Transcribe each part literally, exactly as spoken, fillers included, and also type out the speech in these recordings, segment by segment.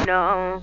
quiero.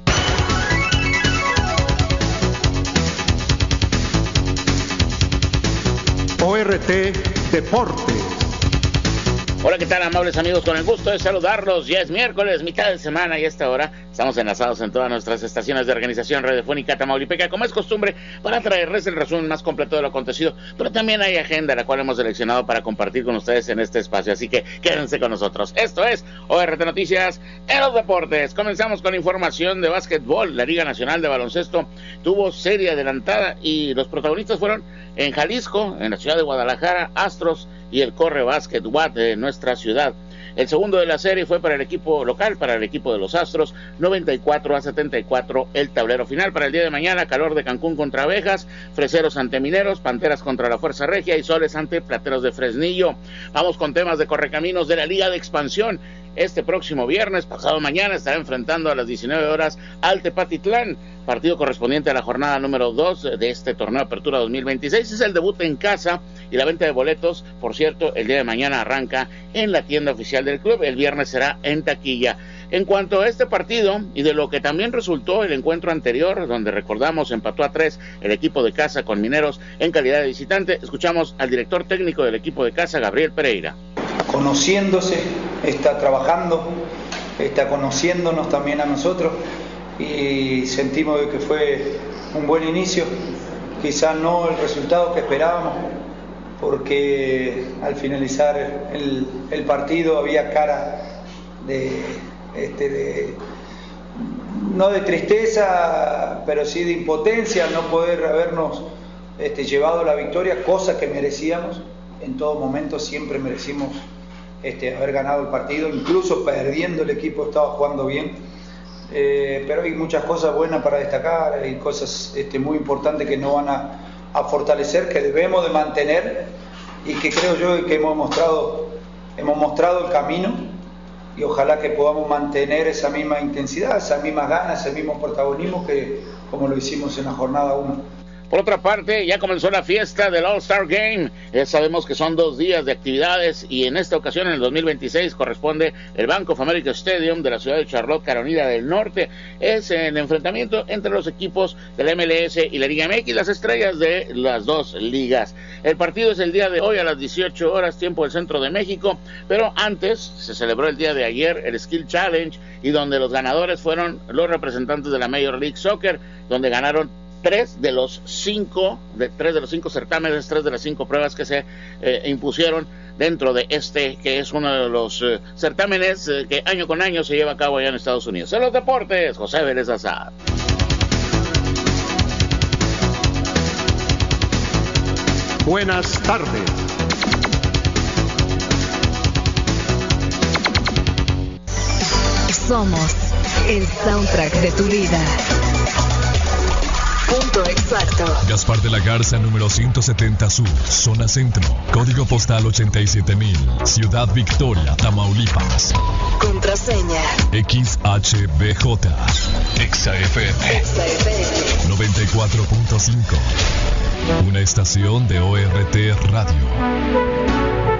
O R T Deportes. Hola, ¿qué tal, amables amigos? Con el gusto de saludarlos. Ya es miércoles, mitad de semana, y a esta hora estamos enlazados en todas nuestras estaciones de organización radiofónica tamaulipeca, como es costumbre, para traerles el resumen más completo de lo acontecido, pero también hay agenda, la cual hemos seleccionado para compartir con ustedes en este espacio, así que quédense con nosotros. Esto es O R T Noticias en los deportes. Comenzamos con información de básquetbol. La Liga Nacional de Baloncesto tuvo serie adelantada y los protagonistas fueron en Jalisco, en la ciudad de Guadalajara, Astros y el Corre Básquet W A T de nuestra ciudad. El segundo de la serie fue para el equipo local, para el equipo de los Astros, noventa y cuatro a setenta y cuatro el tablero final. Para el día de mañana, Calor de Cancún contra Abejas, Freseros ante Mineros, Panteras contra la Fuerza Regia y Soles ante Plateros de Fresnillo. Vamos con temas de correcaminos de la Liga de Expansión. Este próximo viernes, pasado mañana, estará enfrentando a las diecinueve horas al Tepatitlán, partido correspondiente a la jornada número dos de este torneo Apertura dos mil veintiséis. Es el debut en casa y la venta de boletos, por cierto, el día de mañana arranca en la tienda oficial del club, el viernes será en taquilla. En cuanto a este partido y de lo que también resultó el encuentro anterior, donde recordamos empató a tres el equipo de casa con Mineros en calidad de visitante, escuchamos al director técnico del equipo de casa, Gabriel Pereira. Conociéndose, está trabajando, está conociéndonos también a nosotros y sentimos que fue un buen inicio, quizás no el resultado que esperábamos, porque al finalizar el, el partido había cara de, este, de, no de tristeza, pero sí de impotencia al no poder habernos este, llevado la victoria, cosa que merecíamos. En todo momento siempre merecimos este, haber ganado el partido, incluso perdiendo el equipo estaba jugando bien, eh, pero hay muchas cosas buenas para destacar, hay cosas este, muy importantes que nos van a, a fortalecer, que debemos de mantener y que creo yo que hemos mostrado, hemos mostrado el camino y ojalá que podamos mantener esa misma intensidad, esas mismas ganas, ese mismo protagonismo que como lo hicimos en la jornada uno. Por otra parte, ya comenzó la fiesta del All-Star Game. Ya sabemos que son dos días de actividades y en esta ocasión, en el dos mil veintiséis, corresponde el Bank of America Stadium de la ciudad de Charlotte, Carolina del Norte. Es el enfrentamiento entre los equipos de la M L S y la Liga M X, las estrellas de las dos ligas. El partido es el día de hoy a las dieciocho horas, tiempo del centro de México, pero antes se celebró el día de ayer el Skill Challenge, y donde los ganadores fueron los representantes de la Major League Soccer, donde ganaron tres de los cinco, de tres de los cinco certámenes, tres de las cinco pruebas que se eh, impusieron dentro de este, que es uno de los eh, certámenes eh, que año con año se lleva a cabo allá en Estados Unidos. En los deportes, José Vélez Azar. Buenas tardes. Somos el soundtrack de tu vida. Punto exacto. Gaspar de la Garza, número ciento setenta Sur, zona centro. Código postal ochenta y siete mil. Ciudad Victoria, Tamaulipas. Contraseña X H B J. Exa F M. Exa F M. noventa y cuatro punto cinco. Una estación de O R T Radio.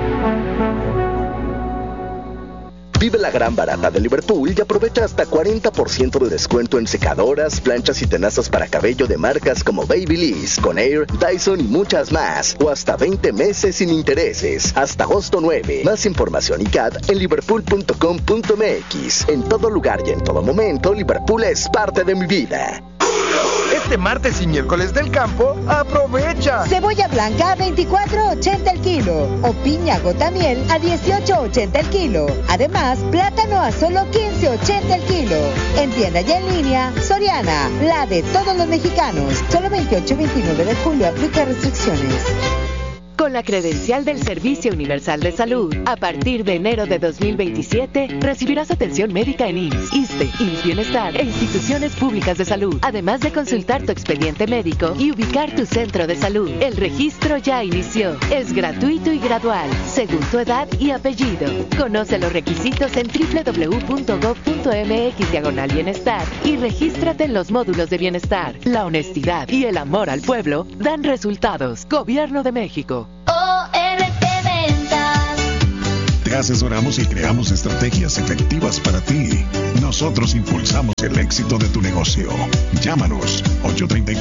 Vive la gran barata de Liverpool y aprovecha hasta cuarenta por ciento de descuento en secadoras, planchas y tenazas para cabello de marcas como Babyliss, Conair, Dyson y muchas más. O hasta veinte meses sin intereses, hasta agosto nueve. Más información y C A D en liverpool punto com punto m x. En todo lugar y en todo momento, Liverpool es parte de mi vida. Este martes y miércoles del campo, aprovecha. Cebolla blanca a veinticuatro ochenta el kilo o piña gota miel a dieciocho ochenta el kilo. Además, plátano a solo quince ochenta el kilo. En tienda y en línea, Soriana, la de todos los mexicanos. Solo veintiocho y veintinueve de julio, aplica restricciones. Con la credencial del Servicio Universal de Salud, a partir de enero de dos mil veintisiete, recibirás atención médica en I M S S, ISSSTE, I M S S Bienestar e instituciones públicas de salud, además de consultar tu expediente médico y ubicar tu centro de salud. El registro ya inició. Es gratuito y gradual, según tu edad y apellido. Conoce los requisitos en doble u doble u doble u punto gov punto m x diagonal bienestar y regístrate en los módulos de bienestar. La honestidad y el amor al pueblo dan resultados. Gobierno de México. O R T Ventas. Te asesoramos y creamos estrategias efectivas para ti. Nosotros impulsamos el éxito de tu negocio. Llámanos ocho tres